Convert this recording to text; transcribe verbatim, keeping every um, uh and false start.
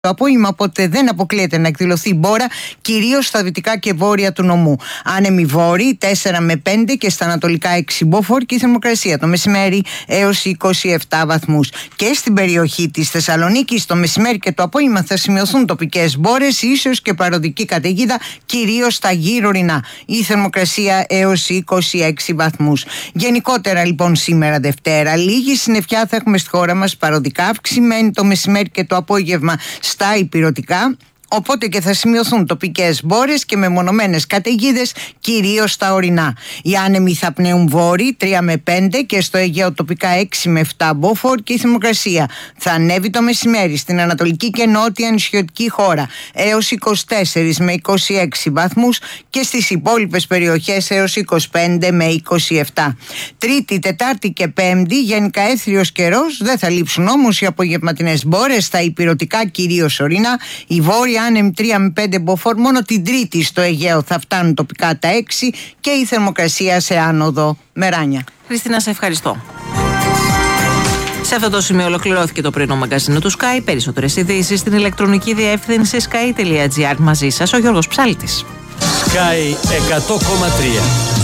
το απόγευμα, οπότε δεν αποκλείεται να εκδηλωθεί μπόρα, κυρίως στα δυτικά και βόρεια του νομού. Άνεμοι βόρειοι τέσσερα με πέντε και στα ανατολικά έξι μποφόρ και η θερμοκρασία το μεσημέρι έως είκοσι επτά βαθμούς. Και στην περιοχή της Θεσσαλονίκης το μεσημέρι και το απόγευμα θα σημειωθούν τοπικές μπόρες, ίσως και παροδική καταιγίδα, κυρίως στα γύρω ορεινά. Η θερμοκρασία έως είκοσι έξι βαθμούς. Γενικότερα λοιπόν σήμερα Δευτέρα, λίγη συννεφιά θα έχουμε στη χώρα μας, παροδικά αυξημένη το μεσημέρι και το απόγευμα στα ηπειρωτικά, οπότε και θα σημειωθούν τοπικές μπόρες και μεμονωμένες καταιγίδες, κυρίως στα ορεινά. Οι άνεμοι θα πνέουν βόρειοι τρία με πέντε και στο Αιγαίο τοπικά έξι με επτά μποφόρ και η θερμοκρασία θα ανέβει το μεσημέρι στην ανατολική και νότια νησιωτική χώρα έως είκοσι τέσσερα με είκοσι έξι βαθμούς και στις υπόλοιπες περιοχές έως είκοσι πέντε με είκοσι επτά. Τρίτη, Τετάρτη και Πέμπτη γενικά έθριος καιρός, δεν θα λείψουν όμως οι απογευματινές μπόρες στα ηπειρωτικά, κυρίως ορεινά. Οι βόρειοι άνεμοι τρία με πέντε μποφόρ, μόνο την Τρίτη στο Αιγαίο θα φτάνουν τοπικά τα έξι και η θερμοκρασία σε άνοδο μεράνια. Χριστίνα, σε ευχαριστώ. Σε αυτό το σημείο ολοκληρώθηκε το πρωινό μαγκαζίνο του Sky. Περισσότερες ειδήσεις στην ηλεκτρονική διεύθυνση sky τελεία gr. Μαζί σας ο Γιώργος Ψάλτης. Sky εκατό κόμμα τρία.